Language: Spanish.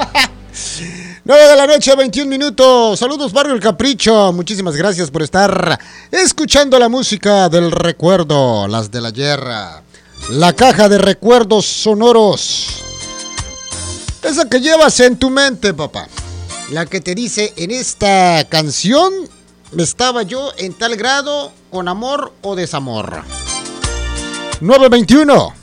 9 de la noche, 21 minutos. Saludos, Barrio El Capricho. Muchísimas gracias por estar escuchando la música del recuerdo, las del ayer. La caja de recuerdos sonoros. Esa que llevas en tu mente, papá. La que te dice, en esta canción estaba yo en tal grado, con amor o desamor. 921.